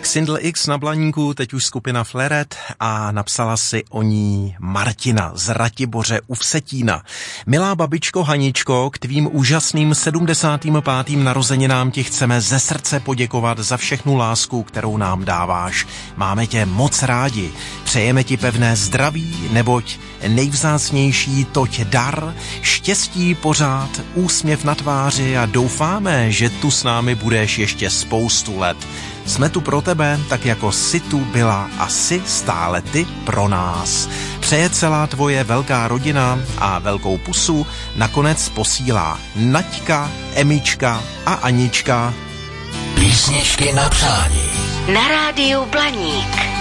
Xindl X na Blaníku, teď už skupina Fleret a napsala si o ní Martina z Ratiboře u Vsetína. Milá babičko Haničko, k tvým úžasným 75. narozeninám ti chceme ze srdce poděkovat za všechnu lásku, kterou nám dáváš. Máme tě moc rádi. Přejeme ti pevné zdraví, neboť nejvzácnější toť dar, štěstí pořád, úsměv na tváři a doufáme, že tu s námi budeš ještě spoustu let. Jsme tu pro tebe, tak jako jsi tu byla a jsi stále ty pro nás. Přeje celá tvoje velká rodina a velkou pusu nakonec posílá Naďka, Emička a Anička. Písničky na přání. Na rádiu Blaník.